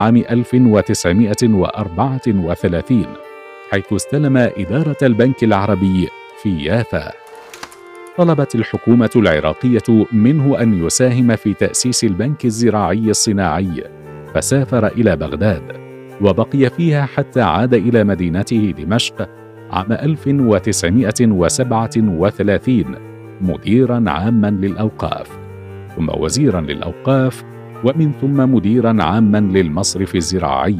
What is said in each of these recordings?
عام 1934 حيث استلم إدارة البنك العربي في يافا. طلبت الحكومة العراقية منه أن يساهم في تأسيس البنك الزراعي الصناعي، فسافر إلى بغداد وبقي فيها حتى عاد إلى مدينته دمشق عام 1937 مديراً عاماً للأوقاف، ثم وزيراً للأوقاف، ومن ثم مديراً عاماً للمصرف الزراعي.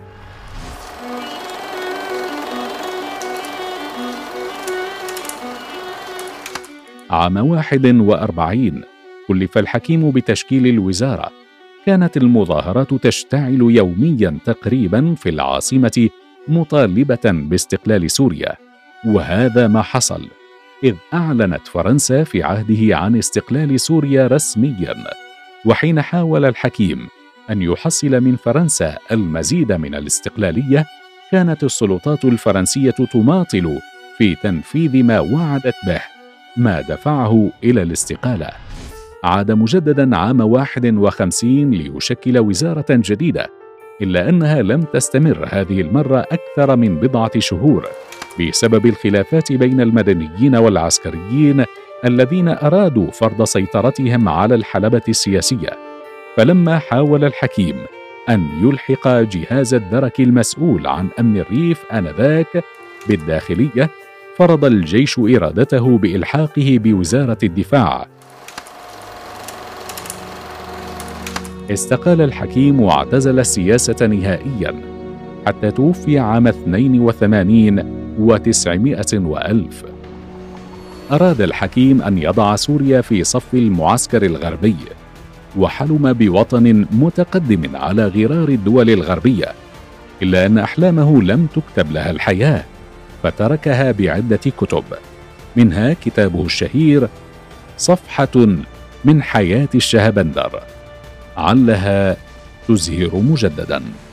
عام 41 كلف الحكيم بتشكيل الوزارة. كانت المظاهرات تشتعل يومياً تقريباً في العاصمة مطالبة باستقلال سوريا، وهذا ما حصل، إذ أعلنت فرنسا في عهده عن استقلال سوريا رسمياً. وحين حاول الحكيم أن يحصل من فرنسا المزيد من الاستقلالية، كانت السلطات الفرنسية تماطل في تنفيذ ما وعدت به، ما دفعه إلى الاستقالة. عاد مجدداً عام 51 ليشكل وزارة جديدة، إلا أنها لم تستمر هذه المرة أكثر من بضعة شهور بسبب الخلافات بين المدنيين والعسكريين الذين أرادوا فرض سيطرتهم على الحلبة السياسية. فلما حاول الحكيم أن يلحق جهاز الدرك المسؤول عن أمن الريف آنذاك بالداخلية، فرض الجيش إرادته بإلحاقه بوزارة الدفاع. استقال الحكيم واعتزل السياسة نهائياً حتى توفي عام 82 و900 وألف. أراد الحكيم أن يضع سوريا في صف المعسكر الغربي، وحلم بوطن متقدم على غرار الدول الغربية، إلا أن أحلامه لم تكتب لها الحياة، فتركها بعدة كتب، منها كتابه الشهير صفحة من حياة الشهبندر، علها تزهر مجدداً.